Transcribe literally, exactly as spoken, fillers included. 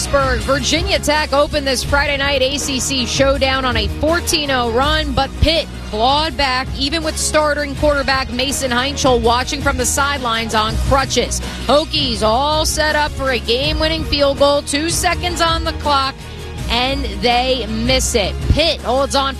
Lewisburg. Virginia Tech opened this Friday night A C C showdown on a fourteen oh run, but Pitt clawed back, even with starting quarterback Mason Heinschel watching from the sidelines on crutches. Hokies all set up for a game-winning field goal, two seconds on the clock, and they miss it. Pitt holds on